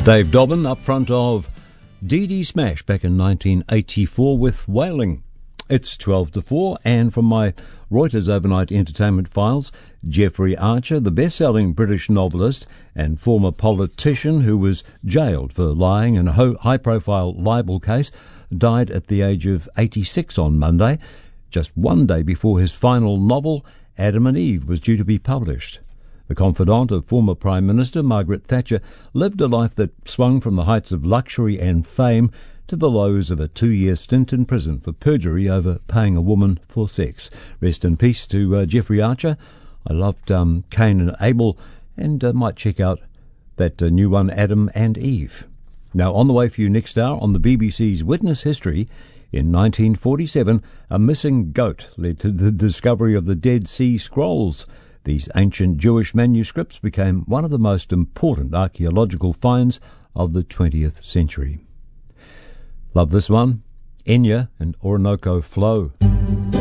Dave Dobbin up front of Dee Dee Smash back in 1984 with Wailing. It's 12 to 4, and from my Reuters overnight entertainment files, Jeffrey Archer, the best-selling British novelist and former politician who was jailed for lying in a high-profile libel case, died at the age of 86 on Monday, just one day before his final novel, Adam and Eve, was due to be published. The confidant of former Prime Minister Margaret Thatcher lived a life that swung from the heights of luxury and fame to the lows of a 2-year stint in prison for perjury over paying a woman for sex. Rest in peace to Jeffrey Archer. I loved Cain and Abel, and might check out that new one, Adam and Eve. Now, on the way for you next hour on the BBC's Witness History, in 1947, a missing goat led to the discovery of the Dead Sea Scrolls. These ancient Jewish manuscripts became one of the most important archaeological finds of the 20th century. Love this one, Enya and Orinoco Flow.